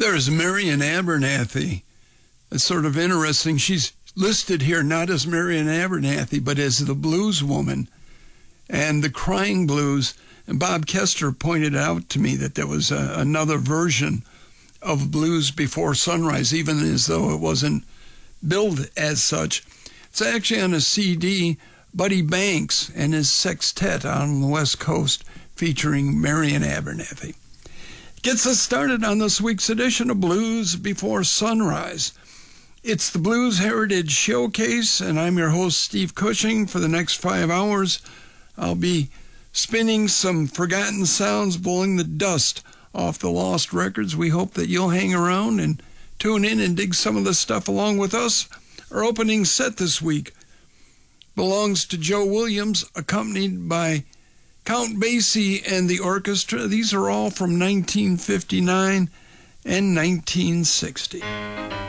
There's Marian Abernathy. It's sort of interesting. She's listed here not as Marian Abernathy, but as the blues woman and the Crying Blues. And Bob Kester pointed out to me that there was another version of Blues Before Sunrise, even as though it wasn't billed as such. It's actually on a CD, Buddy Banks and his sextet on the West Coast featuring Marian Abernathy. Gets us started on this week's edition of Blues Before Sunrise. It's the Blues Heritage Showcase, and I'm your host, Steve Cushing. For the next 5 hours, I'll be spinning some forgotten sounds, blowing the dust off the lost records. We hope that you'll hang around and tune in and dig some of the stuff along with us. Our opening set this week belongs to Joe Williams, accompanied by Count Basie and the orchestra. These are all from 1959 and 1960.